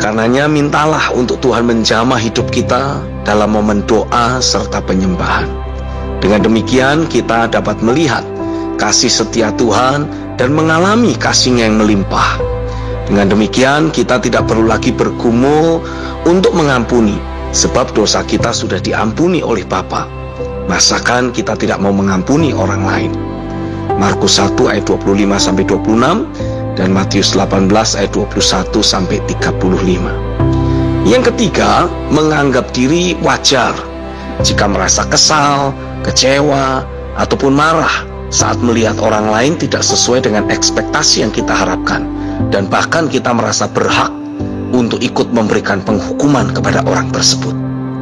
Karenanya mintalah untuk Tuhan menjamah hidup kita dalam momen doa serta penyembahan. Dengan demikian kita dapat melihat kasih setia Tuhan dan mengalami kasih-Nya yang melimpah. Dengan demikian kita tidak perlu lagi bergumul untuk mengampuni, sebab dosa kita sudah diampuni oleh Bapa. Masakan kita tidak mau mengampuni orang lain. Markus 1 ayat 25-26 dan Matius 18 ayat 21-35. Yang ketiga, menganggap diri wajar jika merasa kesal, kecewa, ataupun marah saat melihat orang lain tidak sesuai dengan ekspektasi yang kita harapkan, dan bahkan kita merasa berhak untuk ikut memberikan penghukuman kepada orang tersebut.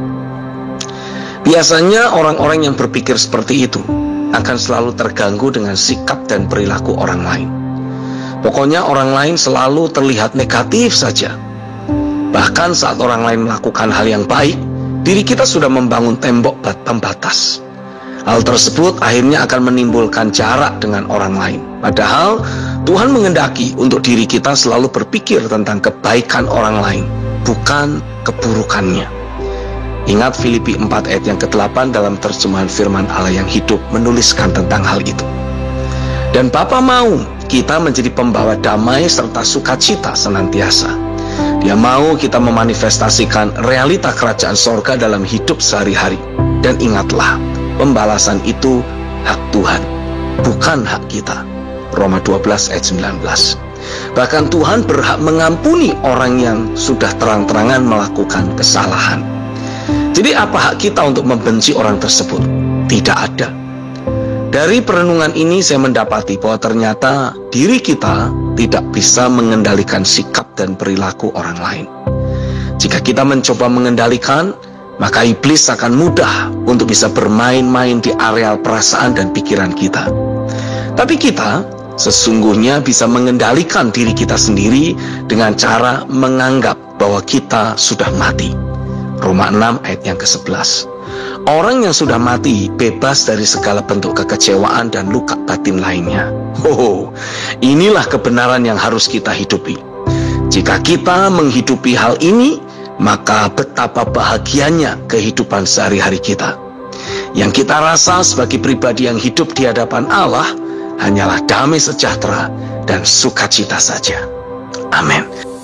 Biasanya orang-orang yang berpikir seperti itu akan selalu terganggu dengan sikap dan perilaku orang lain. Pokoknya orang lain selalu terlihat negatif saja. Bahkan saat orang lain melakukan hal yang baik, diri kita sudah membangun tembok pembatas. Hal tersebut akhirnya akan menimbulkan jarak dengan orang lain. Padahal Tuhan menghendaki untuk diri kita selalu berpikir tentang kebaikan orang lain, bukan keburukannya. Ingat Filipi 4 ayat yang ke-8 dalam terjemahan firman Allah yang hidup menuliskan tentang hal itu. Dan Bapa mau kita menjadi pembawa damai serta sukacita senantiasa. Dia mau kita memanifestasikan realita kerajaan sorga dalam hidup sehari-hari. Dan ingatlah, pembalasan itu hak Tuhan, bukan hak kita. Roma 12 ayat 19. Bahkan Tuhan berhak mengampuni orang yang sudah terang-terangan melakukan kesalahan. Jadi apa hak kita untuk membenci orang tersebut? Tidak ada. Dari perenungan ini saya mendapati bahwa ternyata diri kita tidak bisa mengendalikan sikap dan perilaku orang lain. Jika kita mencoba mengendalikan, maka iblis akan mudah untuk bisa bermain-main di areal perasaan dan pikiran kita. Tapi kita sesungguhnya bisa mengendalikan diri kita sendiri dengan cara menganggap bahwa kita sudah mati. Roma 6 ayat yang ke-11. Orang yang sudah mati bebas dari segala bentuk kekecewaan dan luka batin lainnya. Inilah kebenaran yang harus kita hidupi. Jika kita menghidupi hal ini, maka betapa bahagianya kehidupan sehari-hari kita. Yang kita rasa sebagai pribadi yang hidup di hadapan Allah hanyalah damai sejahtera dan sukacita saja. Amin.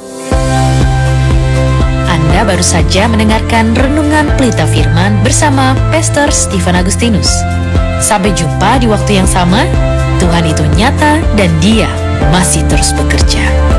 Anda baru saja mendengarkan Renungan Pelita Firman bersama Pastor Stephen Agustinus. Sampai jumpa di waktu yang sama. Tuhan itu nyata dan Dia masih terus bekerja.